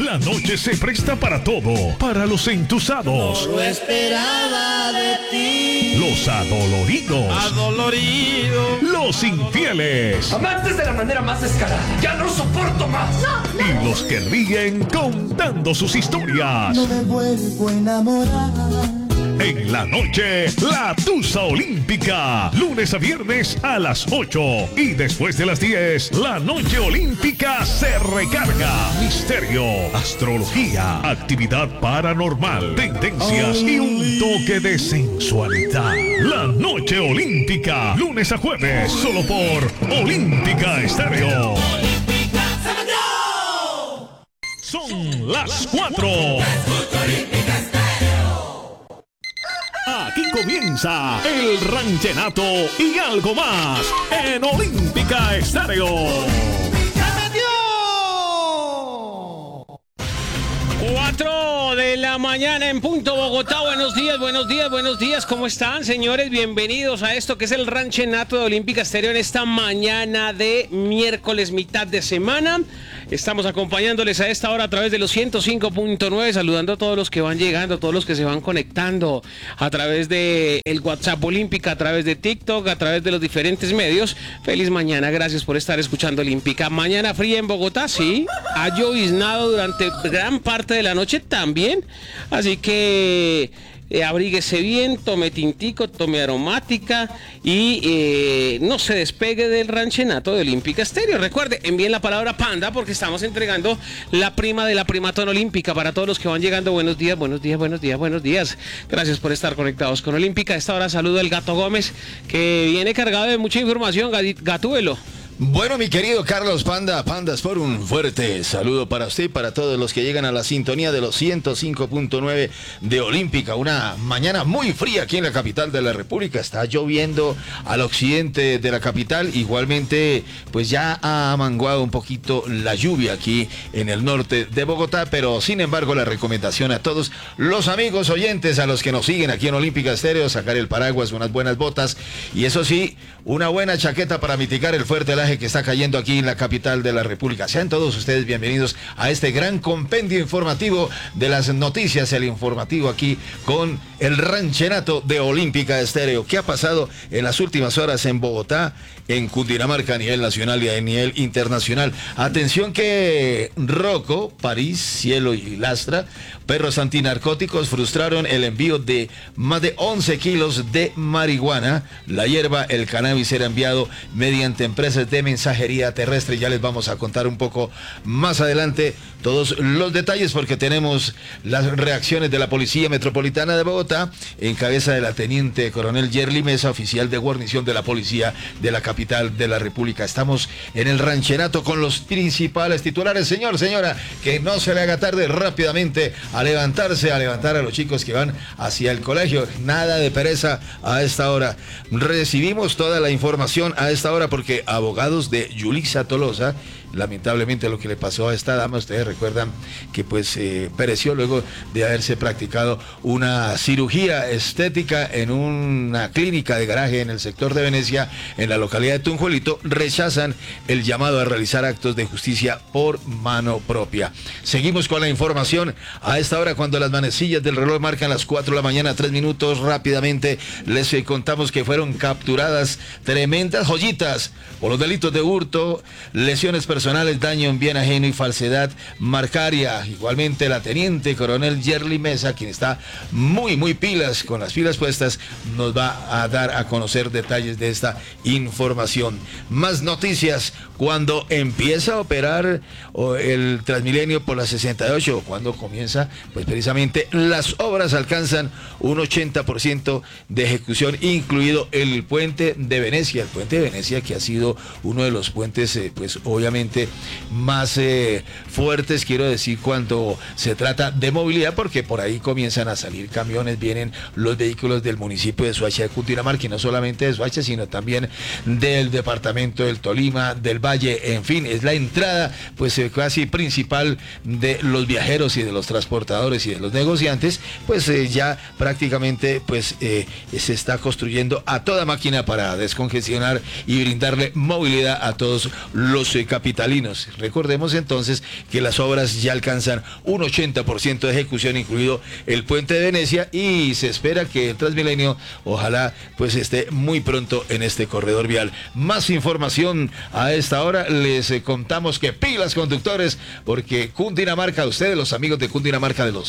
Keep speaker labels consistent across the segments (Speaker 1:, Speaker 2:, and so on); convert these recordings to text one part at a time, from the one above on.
Speaker 1: La noche se presta para todo, para los entusados.
Speaker 2: No lo esperaba de ti.
Speaker 1: Los adoloridos. Los infieles.
Speaker 3: Amantes de la manera más descarada. ¡Ya no soporto más!
Speaker 1: Y los que ríen contando sus historias.
Speaker 2: No me vuelvo a enamorar.
Speaker 1: En la noche, la Tusa Olímpica. Lunes a viernes a las 8. Y después de las 10, la Noche Olímpica se recarga. Misterio, astrología, actividad paranormal, tendencias y un toque de sensualidad. La Noche Olímpica. Lunes a jueves, solo por Olímpica Estéreo. Son las 4. Aquí comienza el ranchenato y algo más en Olímpica Estéreo.
Speaker 2: ¡Ya me dio!
Speaker 4: 4 de la mañana en punto Bogotá. Buenos días, buenos días, buenos días. ¿Cómo están, señores? Bienvenidos a esto que es el ranchenato de Olímpica Estéreo en esta mañana de miércoles, mitad de semana. Estamos acompañándoles a esta hora a través de los 105.9, saludando a todos los que van llegando, a todos los que se van conectando a través de el WhatsApp Olímpica, a través de TikTok, a través de los diferentes medios. Feliz mañana, gracias por estar escuchando Olímpica. Mañana fría en Bogotá, sí. Ha lloviznado durante gran parte de la noche también, así que abríguese bien, tome tintico, tome aromática y no se despegue del ranchenato de Olímpica Estéreo. Recuerde, envíen la palabra panda porque estamos entregando la prima de la primatón olímpica para todos los que van llegando. Buenos días, buenos días, buenos días, buenos días. Gracias por estar conectados con Olímpica. A esta hora saludo al Gato Gómez, que viene cargado de mucha información. Gatúbelo.
Speaker 5: Bueno, mi querido Carlos Pandas, por un fuerte saludo para usted y para todos los que llegan a la sintonía de los 105.9 de Olímpica. Una mañana muy fría aquí en la capital de la República. Está lloviendo al occidente de la capital. Igualmente, pues ya ha amanguado un poquito la lluvia aquí en el norte de Bogotá. Pero, sin embargo, la recomendación a todos los amigos oyentes, a los que nos siguen aquí en Olímpica Estéreo, sacar el paraguas, unas buenas botas y eso sí, una buena chaqueta para mitigar el fuerte helaje que está cayendo aquí en la capital de la República. Sean todos ustedes bienvenidos a este gran compendio informativo de las noticias, el informativo aquí con el ranchenato de Olímpica Estéreo. ¿Qué ha pasado en las últimas horas en Bogotá, en Cundinamarca a nivel nacional y a nivel internacional? Atención que Rocco, París, Cielo y Lastra, perros antinarcóticos, frustraron el envío de más de 11 kilos de marihuana. La hierba, el cannabis era enviado mediante empresas de mensajería terrestre. Ya les vamos a contar un poco más adelante todos los detalles porque tenemos las reacciones de la Policía Metropolitana de Bogotá en cabeza de la Teniente Coronel Yerly Mesa, oficial de guarnición de la Policía de la capital de la República. Estamos en el ranchenato con los principales titulares. Señor, señora, que no se le haga tarde, rápidamente a levantarse, a levantar a los chicos que van hacia el colegio. Nada de pereza a esta hora. Recibimos toda la información a esta hora porque abogados de Yulisa Tolosa, lamentablemente lo que le pasó a esta dama, ustedes recuerdan que pues pereció luego de haberse practicado una cirugía estética en una clínica de garaje en el sector de Venecia, en la localidad de Tunjuelito. Rechazan el llamado a realizar actos de justicia por mano propia. Seguimos con la información a esta hora cuando las manecillas del reloj marcan las 4 de la mañana, 3 minutos. Rápidamente les contamos que fueron capturadas tremendas joyitas por los delitos de hurto, lesiones personales, daño en bien ajeno y falsedad marcaria. Igualmente la Teniente Coronel Yerly Mesa, quien está muy pilas, con las pilas puestas, nos va a dar a conocer detalles de esta información. Más noticias cuando empieza a operar el Transmilenio por la 68, cuando comienza, pues precisamente las obras alcanzan un 80% de ejecución, incluido el puente de Venecia. El puente de Venecia, que ha sido uno de los puentes, pues obviamente más fuertes, quiero decir, cuando se trata de movilidad, porque por ahí comienzan a salir camiones, vienen los vehículos del municipio de Soacha de Cundinamarca, y no solamente de Soacha, sino también del departamento del Tolima, del Valle, Valle, en fin, es la entrada pues casi principal de los viajeros y de los transportadores y de los negociantes, pues ya prácticamente pues se está construyendo a toda máquina para descongestionar y brindarle movilidad a todos los capitalinos. Recordemos entonces que las obras ya alcanzan un 80% de ejecución, incluido el puente de Venecia, y se espera que el Transmilenio ojalá pues esté muy pronto en este corredor vial. Más información a esta hora, les contamos que pilas conductores, porque Cundinamarca, ustedes los amigos de Cundinamarca de los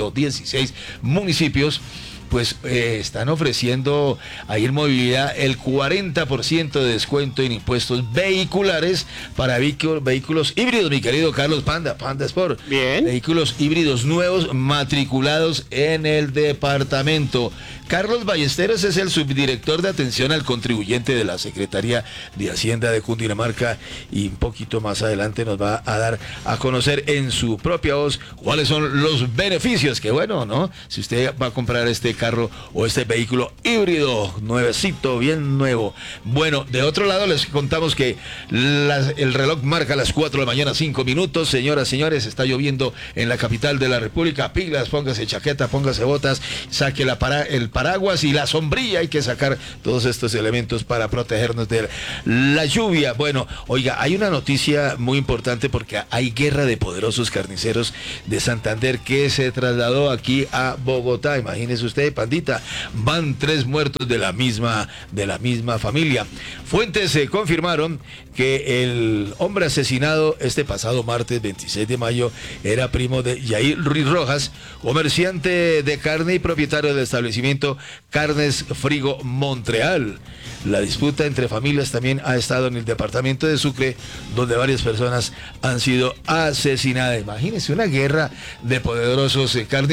Speaker 5: 116 municipios, pues están ofreciendo ahí en movilidad el 40% de descuento en impuestos vehiculares para vehículos híbridos, mi querido Carlos Panda Sport.
Speaker 4: Bien.
Speaker 5: Vehículos híbridos nuevos matriculados en el departamento. Carlos Ballesteros es el subdirector de atención al contribuyente de la Secretaría de Hacienda de Cundinamarca, y un poquito más adelante nos va a dar a conocer en su propia voz cuáles son los beneficios. Que bueno, ¿no? Si usted va a comprar este carro o este vehículo híbrido nuevecito, bien nuevo. Bueno, de otro lado les contamos que el reloj marca las 4 de la mañana, 5 minutos. Señoras, señores, está lloviendo en la capital de la República. Pilas, póngase chaqueta, póngase botas, saque el paraguas y la sombrilla. Hay que sacar todos estos elementos para protegernos de la lluvia. Bueno, oiga, hay una noticia muy importante porque hay guerra de poderosos carniceros de Santander que se trasladó aquí a Bogotá. Imagínese usted, Pandita, van 3 muertos de la misma familia. Fuentes confirmaron que el hombre asesinado este pasado martes 26 de mayo era primo de Yair Ruiz Rojas, comerciante de carne y propietario del establecimiento Carnes Frigo Montreal. La disputa entre familias también ha estado en el departamento de Sucre, donde varias personas han sido asesinadas. Imagínense una guerra de poderosos carniceros.